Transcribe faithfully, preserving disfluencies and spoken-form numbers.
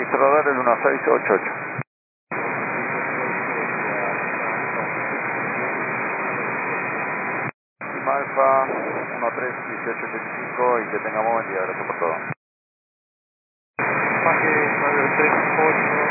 Registro radar el uno seis ocho ocho. Lima Alfa uno tres dieciocho ochenta y cinco y que tengamos buen día. Gracias por todo. Paje nueve tres ocho.